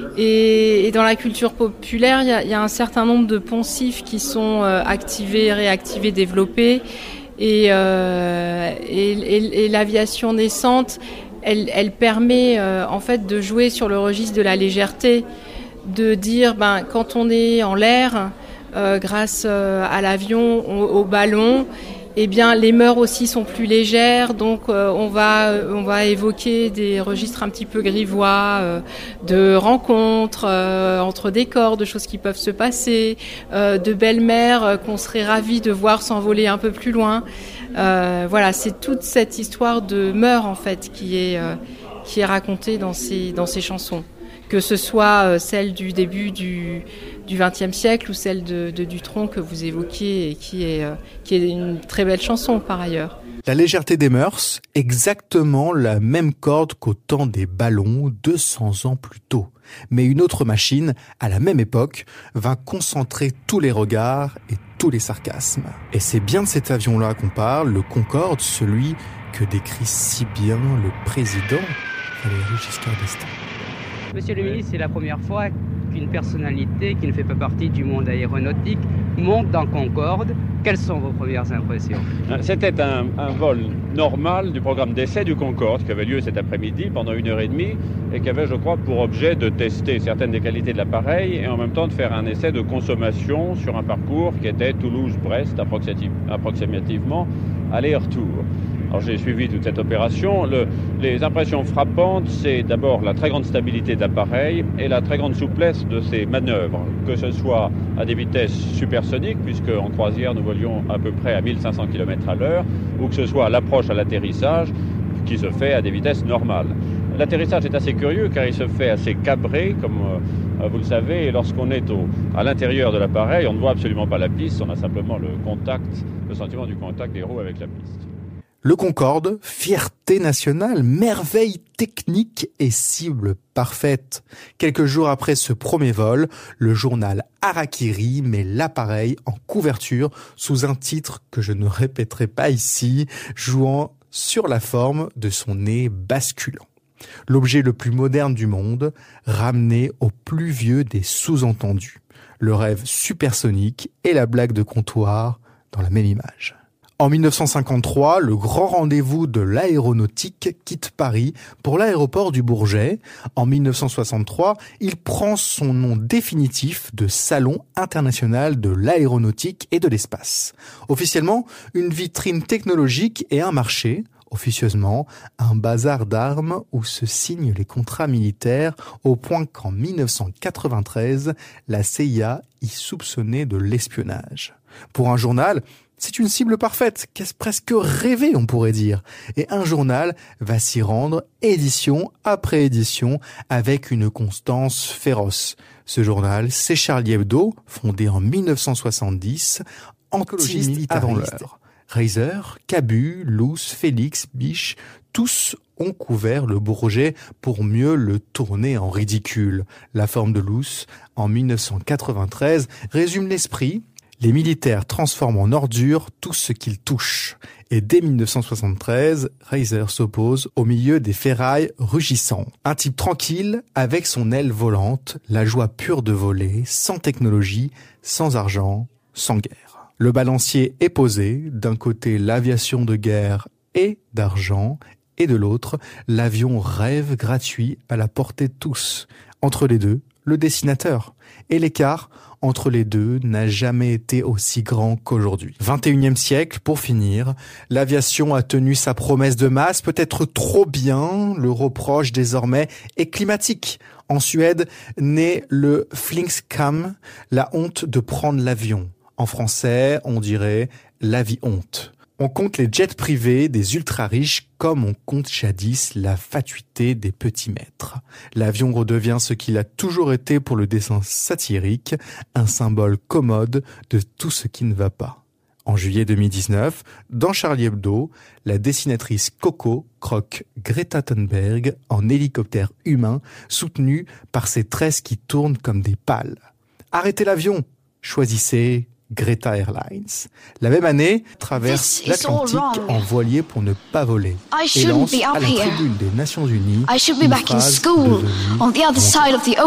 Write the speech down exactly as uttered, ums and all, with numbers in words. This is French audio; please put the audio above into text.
Et, et dans la culture populaire, il y a, il y a un certain nombre de poncifs qui sont euh, activés, réactivés, développés. Et, euh, et, et, et l'aviation naissante, elle, elle permet euh, en fait de jouer sur le registre de la légèreté, de dire ben quand on est en l'air, euh, grâce euh, à l'avion, au, au ballon, eh bien les mœurs aussi sont plus légères, donc euh, on va on va évoquer des registres un petit peu grivois, euh, de rencontres euh, entre des corps, de choses qui peuvent se passer, euh, de belles-mères euh, qu'on serait ravis de voir s'envoler un peu plus loin. Euh, voilà, c'est toute cette histoire de mœurs en fait qui est euh, qui est racontée dans ces dans ces chansons, que ce soit euh, celle du début du du vingtième siècle ou celle de, de Dutronc que vous évoquiez et qui est, euh, qui est une très belle chanson par ailleurs. La légèreté des mœurs, exactement la même corde qu'au temps des ballons deux cents ans plus tôt. Mais une autre machine, à la même époque, va concentrer tous les regards et tous les sarcasmes. Et c'est bien de cet avion-là qu'on parle, le Concorde, celui que décrit si bien le président Valéry Giscard d'Estaing. Monsieur le ministre, c'est la première fois qu'une personnalité qui ne fait pas partie du monde aéronautique monte dans Concorde. Quelles sont vos premières impressions ? C'était un, un vol normal du programme d'essai du Concorde qui avait lieu cet après-midi pendant une heure et demie et qui avait, je crois, pour objet de tester certaines des qualités de l'appareil et en même temps de faire un essai de consommation sur un parcours qui était Toulouse-Brest approximativement aller-retour. Alors j'ai suivi toute cette opération. Le, les impressions frappantes, c'est d'abord la très grande stabilité de l'appareil et la très grande souplesse de ses manœuvres, que ce soit à des vitesses supersoniques, puisque en croisière nous volions à peu près à mille cinq cents kilomètres à l'heure, ou que ce soit à l'approche à l'atterrissage, qui se fait à des vitesses normales. L'atterrissage est assez curieux car il se fait assez cabré, comme euh, vous le savez, et lorsqu'on est au, à l'intérieur de l'appareil, on ne voit absolument pas la piste, on a simplement le contact, le sentiment du contact des roues avec la piste. Le Concorde, fierté nationale, merveille technique et cible parfaite. Quelques jours après ce premier vol, le journal Harakiri met l'appareil en couverture sous un titre que je ne répéterai pas ici, jouant sur la forme de son nez basculant. L'objet le plus moderne du monde, ramené au plus vieux des sous-entendus. Le rêve supersonique et la blague de comptoir dans la même image. En mille neuf cent cinquante-trois, le grand rendez-vous de l'aéronautique quitte Paris pour l'aéroport du Bourget. En mille neuf cent soixante-trois, il prend son nom définitif de Salon international de l'aéronautique et de l'espace. Officiellement, une vitrine technologique et un marché. Officieusement, un bazar d'armes où se signent les contrats militaires au point qu'en mille neuf cent quatre-vingt-treize, la C I A y soupçonnait de l'espionnage. Pour un journal, c'est une cible parfaite, qu'est-ce presque rêvé on pourrait dire. Et un journal va s'y rendre édition après édition avec une constance féroce. Ce journal, c'est Charlie Hebdo, fondé en mille neuf cent soixante-dix, anti-militariste avant l'heure. Reiser, Cabu, Luce, Félix, Biche, tous ont couvert le Bourget pour mieux le tourner en ridicule. La forme de Luce, en mille neuf cent quatre-vingt-treize, résume l'esprit. Les militaires transforment en ordure tout ce qu'ils touchent. Et dès mille neuf cent soixante-treize, Reiser s'oppose au milieu des ferrailles rugissants. Un type tranquille, avec son aile volante, la joie pure de voler, sans technologie, sans argent, sans guerre. Le balancier est posé, d'un côté l'aviation de guerre et d'argent, et de l'autre, l'avion rêve gratuit à la portée de tous. Entre les deux, le dessinateur. Et l'écart entre les deux n'a jamais été aussi grand qu'aujourd'hui. vingt et unième siècle, pour finir, l'aviation a tenu sa promesse de masse, peut-être trop bien, le reproche désormais est climatique. En Suède, naît le Flingskam, la honte de prendre l'avion. En français, on dirait l'avi-honte. On compte les jets privés des ultra-riches comme on compte jadis la fatuité des petits maîtres. L'avion redevient ce qu'il a toujours été pour le dessin satirique, un symbole commode de tout ce qui ne va pas. En juillet deux mille dix-neuf, dans Charlie Hebdo, la dessinatrice Coco croque Greta Thunberg en hélicoptère humain, soutenu par ses tresses qui tournent comme des pales. Arrêtez l'avion, choisissez Greta Airlines. La même année, traverse l'Atlantique en voilier pour ne pas voler et lance à la tribune des Nations Unies une phrase devenue